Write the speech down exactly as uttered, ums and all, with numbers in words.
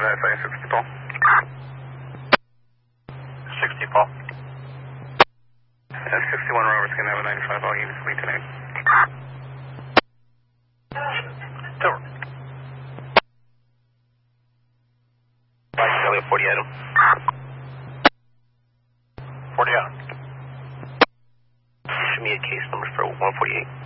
say sixty Paul. sixty Paul. Uh, sixty-one Robert's going to have a ninety-five all units lead tonight. Tower. Mike Kelly, forty Adam. forty Adam. Show me a case number for one forty-eight.